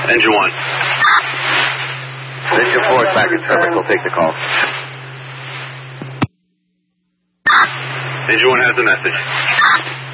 Engine 1. Engine 4 is back in service. We'll take the call. Engine 1 has the message.